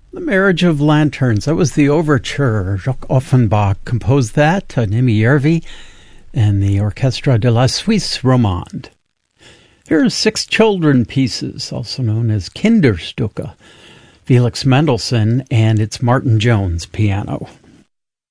The Marriage of Lanterns. That was the overture. Jacques Offenbach composed that, Nimi Järvi, and the Orchestre de la Suisse Romande. Here are 6 children pieces, also known as Kinderstücke, Felix Mendelssohn, and it's Martin Jones piano.